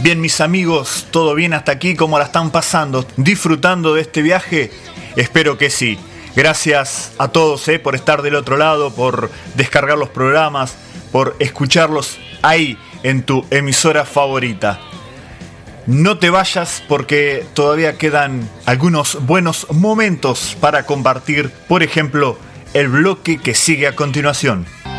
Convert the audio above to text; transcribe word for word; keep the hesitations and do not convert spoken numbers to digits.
Bien, mis amigos, ¿todo bien hasta aquí? ¿Cómo la están pasando? ¿Disfrutando de este viaje? Espero que sí. Gracias a todos eh, por estar del otro lado, por descargar los programas, por escucharlos ahí en tu emisora favorita. No te vayas porque todavía quedan algunos buenos momentos para compartir, por ejemplo, el bloque que sigue a continuación.